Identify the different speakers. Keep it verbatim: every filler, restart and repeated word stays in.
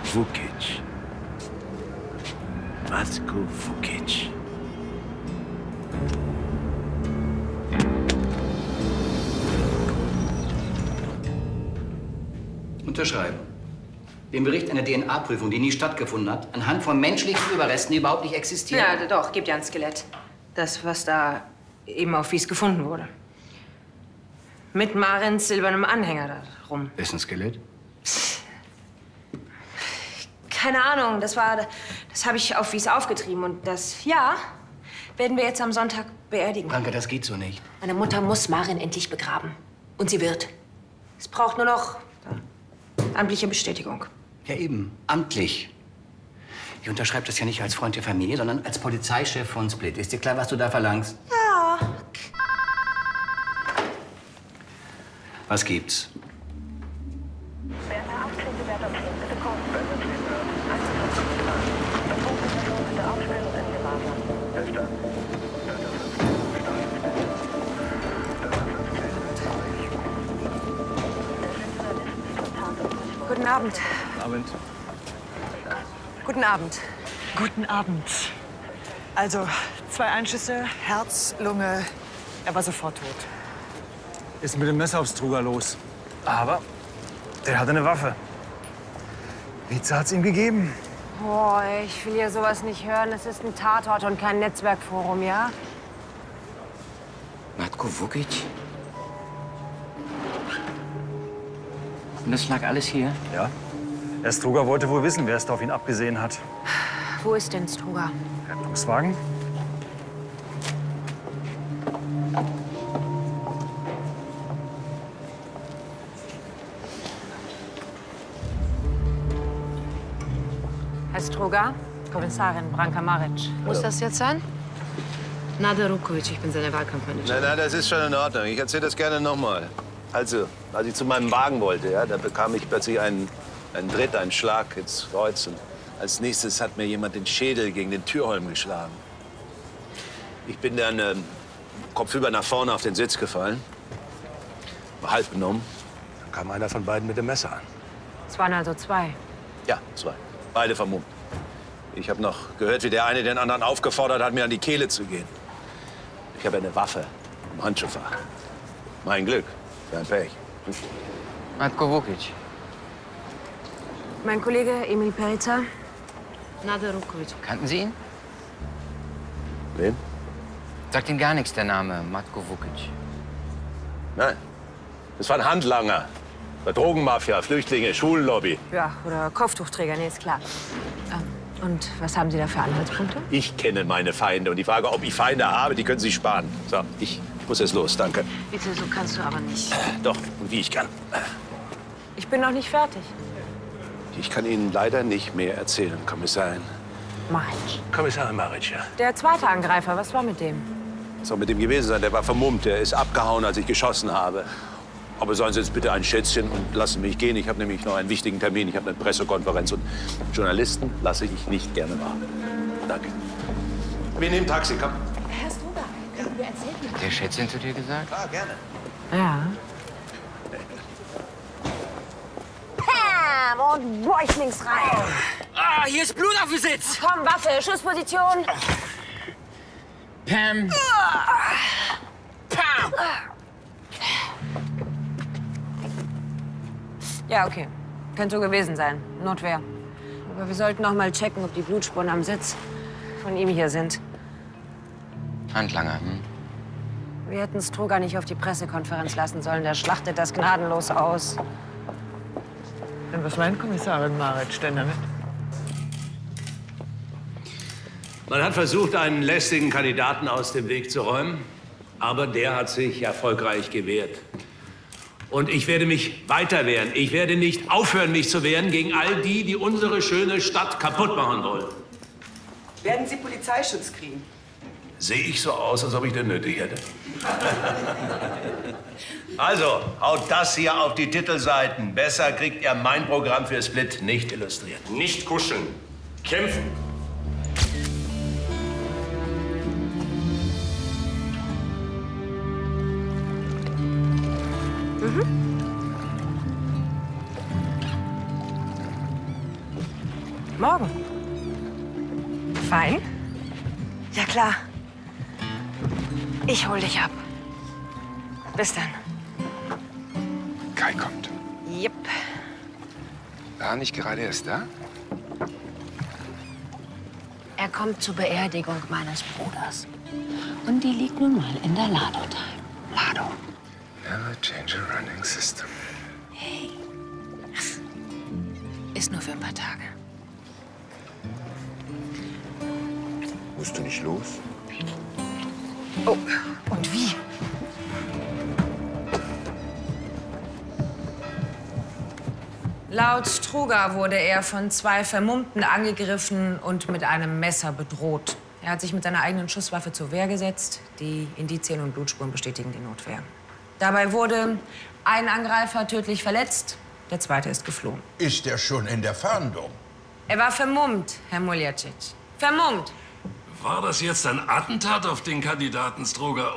Speaker 1: Vukic. Matko Vukic.
Speaker 2: Unterschreiben. Den Bericht einer D N A-Prüfung, die nie stattgefunden hat, anhand von menschlichen Überresten, die überhaupt nicht existieren.
Speaker 3: Ja, doch, gibt ja ein Skelett. Das, was da eben auf Wies gefunden wurde. Mit Marins silbernem Anhänger da rum.
Speaker 2: Ist ein Skelett?
Speaker 3: Keine Ahnung, das war, das habe ich auf Wies aufgetrieben und das, ja, werden wir jetzt am Sonntag beerdigen.
Speaker 2: Danke, das geht so nicht.
Speaker 3: Meine Mutter muss Marin endlich begraben. Und sie wird. Es braucht nur noch amtliche Bestätigung.
Speaker 2: Ja, eben. Amtlich. Ich unterschreibe das ja nicht als Freund der Familie, sondern als Polizeichef von Split. Ist dir klar, was du da verlangst?
Speaker 3: Ja.
Speaker 2: Was gibt's?
Speaker 3: Guten Abend.
Speaker 4: Abend.
Speaker 3: Guten Abend.
Speaker 5: Guten Abend. Also, zwei Einschüsse, Herz, Lunge. Er war sofort tot.
Speaker 4: Ist mit dem Messer aufs Struger los. Aber der hatte eine Waffe. Vize hat's ihm gegeben.
Speaker 3: Boah, ich will ja sowas nicht hören. Es ist ein Tatort und kein Netzwerkforum, ja?
Speaker 2: Matko Vukic? Und das lag alles hier?
Speaker 4: Ja. Der Struger wollte wohl wissen, wer es da auf ihn abgesehen hat.
Speaker 3: Wo ist denn Struger?
Speaker 4: Rettungswagen?
Speaker 3: Herr Struger, Kommissarin Branka Maric.
Speaker 6: Muss das jetzt sein? Nada Rukovic, ich bin seine Wahlkampfmanagerin.
Speaker 7: Nein, nein, das ist schon in Ordnung. Ich erzähle das gerne noch mal. Also, als ich zu meinem Wagen wollte, ja, da bekam ich plötzlich einen, einen Tritt, einen Schlag ins Kreuz. Und als nächstes hat mir jemand den Schädel gegen den Türholm geschlagen. Ich bin dann ähm, kopfüber nach vorne auf den Sitz gefallen, war halb benommen. Dann kam einer von beiden mit dem Messer an.
Speaker 3: Es waren also zwei.
Speaker 7: Ja, zwei. Beide vermummt. Ich habe noch gehört, wie der eine den anderen aufgefordert hat, mir an die Kehle zu gehen. Ich habe eine Waffe im Handschuhfach. Mein Glück. Kein Pech.
Speaker 2: Matko Vukic.
Speaker 3: Mein Kollege Emil Perica.
Speaker 6: Nada Rukovic.
Speaker 2: Kannten Sie ihn?
Speaker 7: Wen?
Speaker 2: Sagt Ihnen gar nichts, der Name Matko Vukic.
Speaker 7: Nein. Das war ein Handlanger. Bei Drogenmafia, Flüchtlinge, Schulenlobby.
Speaker 3: Ja, oder Kopftuchträger, nee, ist klar. Ähm, Und was haben Sie da für Anhaltspunkte?
Speaker 7: Ich kenne meine Feinde. Und die Frage, ob ich Feinde habe, die können Sie sparen. So, ich muss jetzt los. Danke.
Speaker 6: Bitte, so kannst du aber nicht.
Speaker 7: Doch, und wie ich kann.
Speaker 3: Ich bin noch nicht fertig.
Speaker 7: Ich kann Ihnen leider nicht mehr erzählen, Kommissarin.
Speaker 3: Maric.
Speaker 7: Kommissarin Maric, ja.
Speaker 3: Der zweite Angreifer, was war mit dem?
Speaker 7: Was soll mit dem gewesen sein? Der war vermummt. Der ist abgehauen, als ich geschossen habe. Aber seien Sie jetzt bitte ein Schätzchen und lassen mich gehen. Ich habe nämlich noch einen wichtigen Termin. Ich habe eine Pressekonferenz. Und Journalisten lasse ich nicht gerne warten. Danke. Wir nehmen Taxi, komm.
Speaker 6: Herr Struger, können wir erzählen?
Speaker 2: Hat der Schätzchen zu dir gesagt?
Speaker 7: Klar, gerne.
Speaker 3: Ja. Pam! Und bäuchlings rein.
Speaker 2: Ah, hier ist Blut auf dem Sitz!
Speaker 3: Komm, Waffe, Schussposition.
Speaker 2: Pam! Pam!
Speaker 3: Ja, okay. Könnte so gewesen sein. Notwehr. Aber wir sollten noch mal checken, ob die Blutspuren am Sitz von ihm hier sind.
Speaker 2: Handlanger, hm?
Speaker 3: Wir hätten Struger nicht auf die Pressekonferenz lassen sollen. Der schlachtet das gnadenlos aus.
Speaker 5: Und was meint Kommissarin Maric denn damit?
Speaker 1: Man hat versucht, einen lästigen Kandidaten aus dem Weg zu räumen. Aber der hat sich erfolgreich gewehrt. Und ich werde mich weiter wehren. Ich werde nicht aufhören, mich zu wehren gegen all die, die unsere schöne Stadt kaputt machen wollen.
Speaker 8: Werden Sie Polizeischutz kriegen?
Speaker 1: Sehe ich so aus, als ob ich den nötig hätte? Also, haut das hier auf die Titelseiten. Besser kriegt ihr mein Programm für Split nicht illustriert.
Speaker 9: Nicht kuscheln, kämpfen.
Speaker 3: Mhm. Morgen. Fein?
Speaker 5: Ja, klar. Ich hol dich ab.
Speaker 3: Bis dann.
Speaker 10: Kai kommt.
Speaker 3: Yep.
Speaker 10: War nicht gerade erst da?
Speaker 6: Er kommt zur Beerdigung meines Bruders. Und die liegt nun mal in der Lado-Time. Lado.
Speaker 10: Never change a running system.
Speaker 6: Hey. Ist nur für ein paar Tage.
Speaker 10: Musst du nicht los?
Speaker 3: Oh, und wie? Laut Struga wurde er von zwei Vermummten angegriffen und mit einem Messer bedroht. Er hat sich mit seiner eigenen Schusswaffe zur Wehr gesetzt. Die Indizien und Blutspuren bestätigen die Notwehr. Dabei wurde ein Angreifer tödlich verletzt, der zweite ist geflohen.
Speaker 11: Ist er schon in der Fahndung?
Speaker 3: Er war vermummt, Herr Muljacic. Vermummt.
Speaker 9: War das jetzt ein Attentat auf den Kandidaten Struga